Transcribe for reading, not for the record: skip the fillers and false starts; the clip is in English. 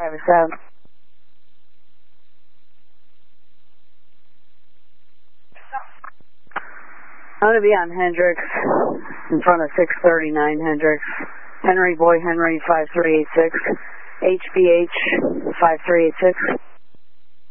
507. I'm going to be on Hendricks in front of 639 Hendricks. Henry Boy Henry 5386. HBH 5386.